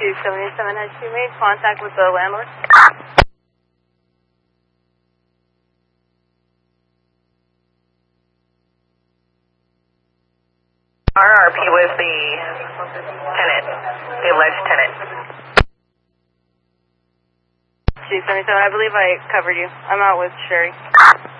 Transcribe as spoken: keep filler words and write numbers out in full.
two seventy-seven, has she made contact with the landlord? R R P with the tenant, the alleged tenant. two seventy-seven, I believe I covered you. I'm out with Sherry.